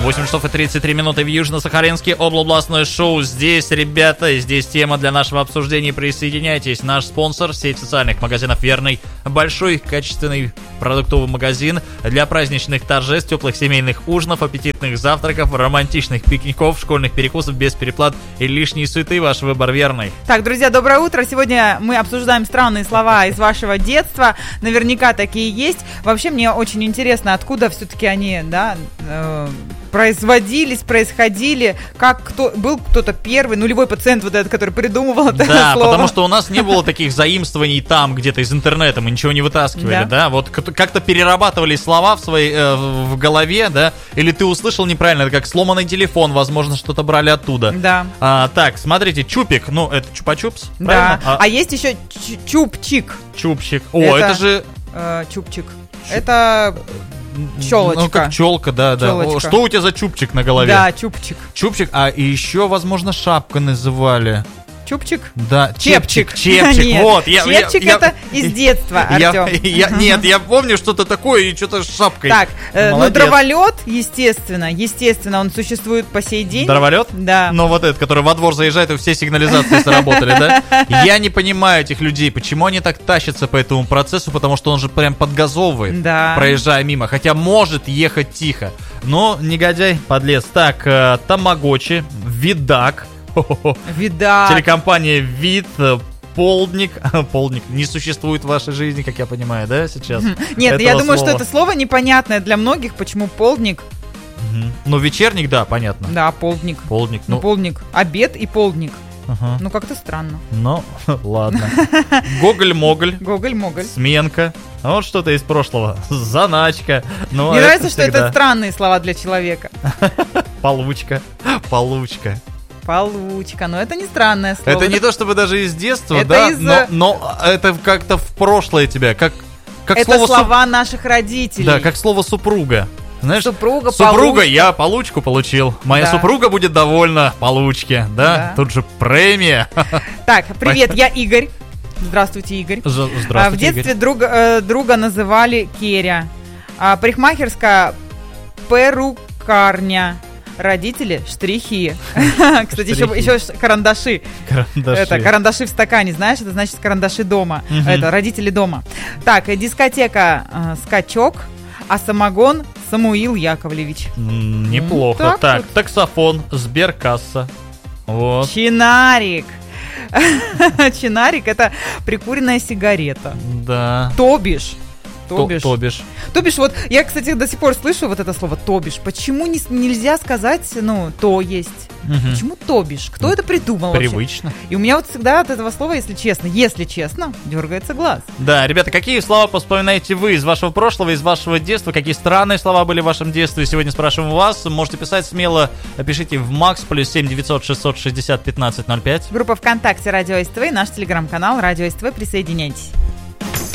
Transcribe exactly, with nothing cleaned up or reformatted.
восемь часов и тридцать три минуты в Южно-Сахалинске. Областное шоу. Здесь, ребята, здесь тема для нашего обсуждения. Присоединяйтесь. Наш спонсор — сеть социальных магазинов «Верный». Большой, качественный продуктовый магазин для праздничных торжеств, теплых семейных ужинов, аппетитных завтраков, романтичных пикников, школьных перекусов без переплат и лишней суеты. Ваш выбор «Верный». Так, друзья, доброе утро. Сегодня мы обсуждаем странные слова из вашего детства. Наверняка такие есть. Вообще, мне очень интересно, откуда все-таки они, да, э, производились, происходили, как кто был кто-то первый, нулевой пациент вот этот, который придумывал это да, слово. Да, потому что у нас не было таких заимствований там где-то из интернета, мы ничего не вытаскивали, да, да? Вот как-то перерабатывали слова в своей э, в голове, да, или ты услышал неправильно, это как сломанный телефон, возможно, что-то брали оттуда. Да. А, так, смотрите, чупик, ну это чупа-чупс, да. правильно? А, а есть еще чупчик. Чупчик. О, это, это же э, чупчик. Это челочка. Ну, как челка, да, да. О, что у тебя за чупчик на голове? Да, чупчик. Чупчик, а и еще, возможно, шапка называли. Чупчик? Да, чепчик. Чепчик, нет, вот. Я, чепчик я, это я, из детства, Артем. Я, я, нет, я помню что-то такое и что-то с шапкой. Так, э, ну дроволет, естественно, естественно, он существует по сей день. Дроволет? Да. Ну вот этот, который во двор заезжает, и все сигнализации сработали, да? Я не понимаю этих людей, почему они так тащатся по этому процессу, потому что он же прям подгазовывает, да, проезжая мимо, хотя может ехать тихо. Но негодяй, подлец. Так, э, Тамагочи, Видак. Видак. Телекомпания Вид, Полдник. Полдник не существует в вашей жизни, как я понимаю, да, сейчас? Нет, этого я думаю, слова. что это слово непонятное для многих. Почему полдник? Угу. Ну, вечерник, да, понятно. Да, полдник. Полдник. Ну, ну полдник. Обед и полдник. Ага. Ну, как-то странно. Ну, ладно. Гоголь-моголь. Гоголь-моголь. Сменка. А вот что-то из прошлого. Заначка. Ну, Мне это нравится, всегда. что это странные слова для человека. Получка. Получка. Получка, но это не странное слово. Это не то чтобы даже из детства, это да, из... но, но это как-то в прошлое тебя, как, как это слово слова суп... наших родителей. Да, как слово супруга. Знаешь, супруга, супруга, получка. Я получку получил. Моя да. супруга будет довольна получке, да? да? Тут же премия. Так, привет, я Игорь. Здравствуйте, Игорь. Здравствуйте, а, В детстве Игорь. Друга, э, друга называли Керя. А, парикмахерская перукарня. Родители штрихи. Кстати, еще, еще карандаши. Карандаши. Это карандаши в стакане, знаешь, это значит карандаши дома. Угу. Это родители дома. Так, дискотека э, скачок, а самогон Самуил Яковлевич. М, неплохо. Ну, так, так вот. Таксофон, Сберкасса. Вот. Чинарик. Чинарик — это прикуренная сигарета. Да. То бишь. То бишь. То бишь. То бишь, вот я, кстати, до сих пор слышу вот это слово то бишь. Почему не, нельзя сказать, ну, то есть? Угу. Почему то бишь? Кто это придумал? Привычно. Вообще? И у меня вот всегда от этого слова, если честно, если честно, дергается глаз. Да, ребята, какие слова вспоминаете вы из вашего прошлого, из вашего детства? Какие странные слова были в вашем детстве? Сегодня спрашиваем вас. Можете писать смело. Пишите в Макс плюс семь девятьсот шестьсот шестьдесят пятнадцать ноль пять. Группа ВКонтакте Радио СТВ и наш телеграм-канал Радио СТВ. Присоединяйтесь.